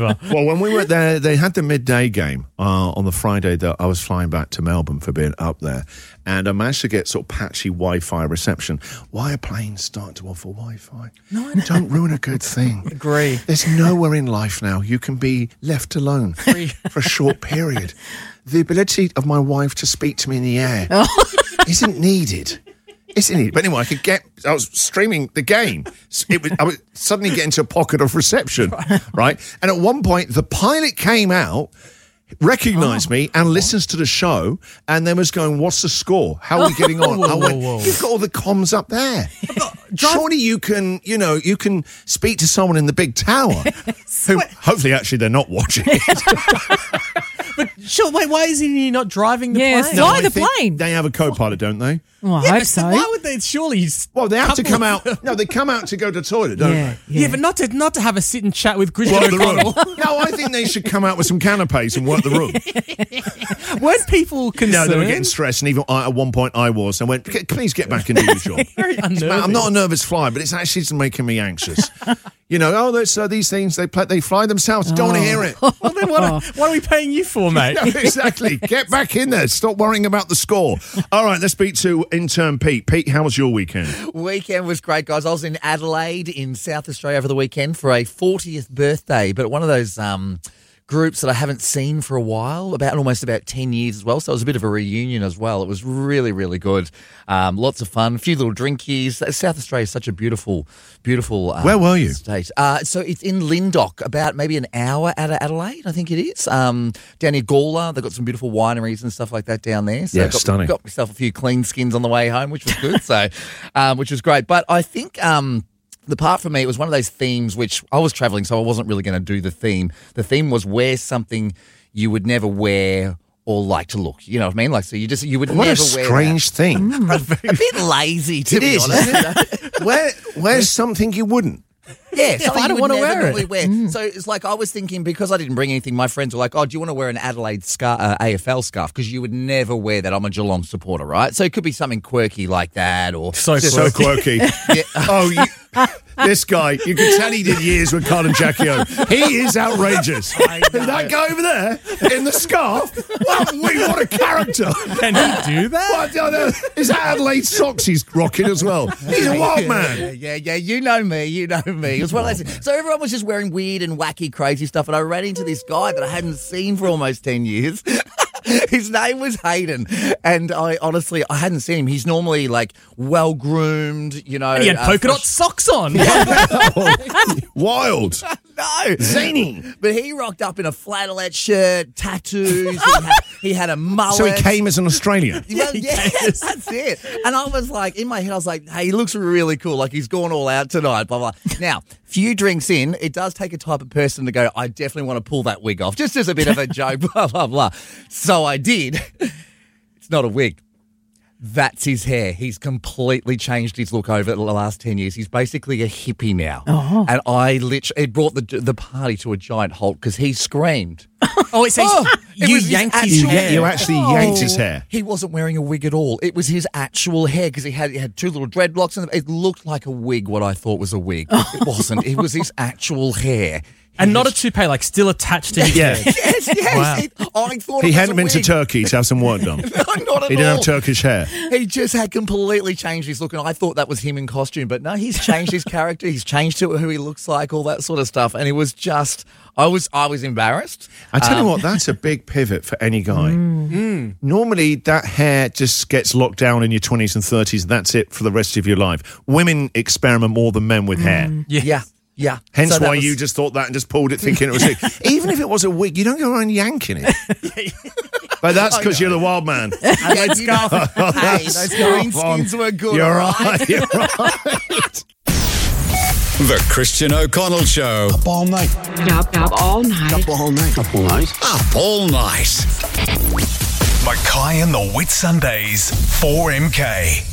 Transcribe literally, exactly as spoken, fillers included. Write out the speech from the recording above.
Well, when we were there, they had the midday game uh, on the Friday that I was flying back to Melbourne for being up there, and I managed to get sort of patchy Wi-Fi reception. Why are planes starting to offer Wi-Fi? No, don't ruin a good thing. Agree. There's nowhere in life now you can be left alone for a short period. The ability of my wife to speak to me in the air isn't needed. Isn't it? But anyway, I could get. I was streaming the game. It was. I was suddenly getting into a pocket of reception, right? And at one point, the pilot came out, recognised oh, me, and what? listens to the show, and then was going, "What's the score? How are we getting on?" whoa, I went, whoa, whoa. "You've got all the comms up there. Surely you can, you know, you can speak to someone in the big tower, who hopefully actually they're not watching it." But sure, wait, why is he not driving the yeah, plane? fly No, the I think plane. They have a co-pilot, don't they? Well, I Yeah, hope but so. why would they? Surely, Well, they have to couple come of- out. No, they come out to go to the toilet, don't yeah, they? Yeah, but not to not to have a sit and chat with Christian Work the O'Connell. room. No, I think they should come out with some canapes and work the room. Weren't people concerned? No, they were getting stressed, and even I, at one point I was. I went, "C- please get back and do your job. Very unnerving. I'm not a nervous flyer, but it's actually just making me anxious. You know, oh, there's, uh, these things, they play, they fly themselves. Don't want to hear it. Well, then what, are, what are we paying you for, mate? No, exactly. Get back in there. Stop worrying about the score. All right, let's speak to intern Pete. Pete, how was your weekend? Weekend was great, guys. I was in Adelaide in South Australia over the weekend for a fortieth birthday, but one of those um, groups that I haven't seen for a while, about almost about ten years as well. So it was a bit of a reunion as well. It was really, really good. Um, lots of fun. A few little drinkies. South Australia is such a beautiful, beautiful um, Where were you? state. Uh, so it's in Lyndoch, about maybe an hour out of Adelaide, I think it is. Um, down near Gawler, they've got some beautiful wineries and stuff like that down there. So Yeah, got, stunning. Got myself a few clean skins on the way home, which was good. so, um, which was great. But I think um, the part for me, it was one of those themes which I was travelling, so I wasn't really going to do the theme. The theme was wear something you would never wear or like to look. You know what I mean? Like, so you just you would What never a wear strange thing. that. A bit lazy, to It be is, honest. isn't it? Where, where's something you wouldn't? Yeah, something I don't you would wanna never wear it. normally wear. So it's like I was thinking, because I didn't bring anything, my friends were like, oh, do you want to wear an Adelaide scar- uh, A F L scarf? Because you would never wear that. I'm a Geelong supporter, right? So it could be something quirky like that, or So just- So quirky. Yeah. Oh, you, this guy, you can tell he did years with Carl and Jackie O. He is outrageous. That guy over there in the scarf, what, what a character. Can he do that? What, uh, uh, is that Adelaide socks he's rocking as well? He's a wild Yeah, man. yeah, yeah. You know me. You know me. It was one of those things. So everyone was just wearing weird and wacky, crazy stuff, and I ran into this guy that I hadn't seen for almost ten years. His name was Hayden, and I honestly I hadn't seen him. He's normally like well groomed, you know. And he had uh, polka dot fresh- socks on. Wild. No, Zany. but he rocked up in a flannelette shirt, tattoos. He had, he had a mullet. So he came as an Australian. Well, yeah, that's it. And I was like, in my head, I was like, hey, he looks really cool. Like, he's gone all out tonight, blah, blah. Now, few drinks in, it does take a type of person to go, I definitely want to pull that wig off, just as a bit of a joke, blah, blah, blah. So I did. It's not a wig. That's his hair. He's completely changed his look over the last ten years. He's basically a hippie now. Oh. And I literally, it brought the the party to a giant halt because he screamed. Oh, it says Oh, it you was his yanked his actual- You, hair. you actually yanked his hair. He wasn't wearing a wig at all. It was his actual hair because he had he had two little dreadlocks and it looked like a wig. What I thought was a wig, it wasn't. It was his actual hair. He And not a was- toupee, like still attached to his Yeah. head. yes, yes. Wow. It- I thought He it was hadn't a been to wig. Turkey to have some work done. No, not at He didn't all. have Turkish hair. He just had completely changed his look, and I thought that was him in costume. But no, he's changed his character. He's changed to who he looks like, all that sort of stuff. And it was just, I was, I was embarrassed. I tell Um, you what, that's a big pivot for any guy. Normally, that hair just gets locked down in your twenties and thirties. And that's it for the rest of your life. Women experiment more than men with hair. Yeah. Yeah, yeah. Hence So that why was- you just thought that and just pulled it thinking it was it. Even if it was a wig, you don't go around yanking it. But that's because you're the wild man. Yeah, you know, hey, those green skins were good. You're all right. You're right. The Christian O'Connell Show. Up all night. Up, up all night. Up all night. Up all night. Up all night. Mackay and the Whit Sundays, four M K.